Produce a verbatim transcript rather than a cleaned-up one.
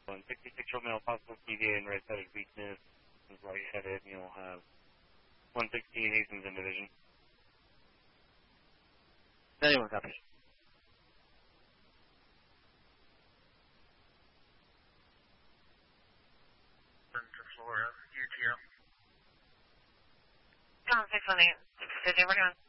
sixty-six Romeo, possible T V A and right-sided weakness. Is light-headed, and you'll have one sixteen Hastings in division. Anyone copies. To Florida, U T M. Down six one eight. Did you ever go?